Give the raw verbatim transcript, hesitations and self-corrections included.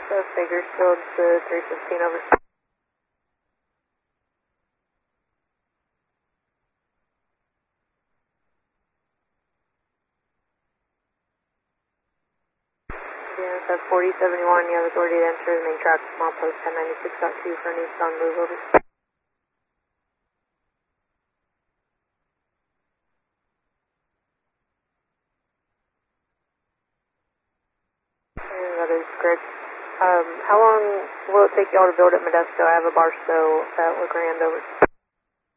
So Bakersfield to three fifteen over. Yeah, so forty seventy-one, you have authority to enter the main track, mile post ten ninety-six point two for an eastbound move over. And that is correct. Um, how long will it take y'all to build at Modesto? I have a Barstow at La Grande over.